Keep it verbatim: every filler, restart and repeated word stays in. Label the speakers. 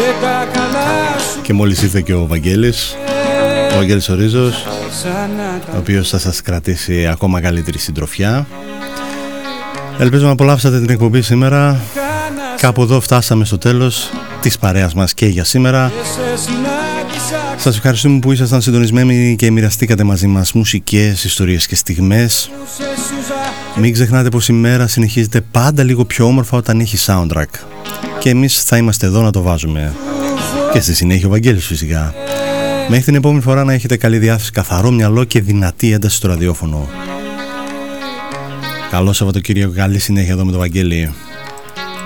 Speaker 1: Και μόλις ήρθε και ο Βαγγέλης, ο Βαγγέλης ο Ρίζος, ο οποίος θα σας κρατήσει ακόμα καλύτερη συντροφιά. Ελπίζω να απολαύσατε την εκπομπή σήμερα. Κάπου εδώ φτάσαμε στο τέλος της παρέας μας και για σήμερα. Σας ευχαριστούμε που ήσασταν συντονισμένοι και μοιραστήκατε μαζί μας μουσικές, ιστορίες και στιγμές. Μην ξεχνάτε πως η μέρα συνεχίζεται πάντα λίγο πιο όμορφα όταν έχει soundtrack. Και εμείς θα είμαστε εδώ να το βάζουμε. Και στη συνέχεια ο Βαγγέλης φυσικά. Μέχρι την επόμενη φορά να έχετε καλή διάθεση, καθαρό μυαλό και δυνατή ένταση στο ραδιόφωνο. Καλό Σαββατοκύριακο, καλή συνέχεια εδώ με τον Βαγγέλη.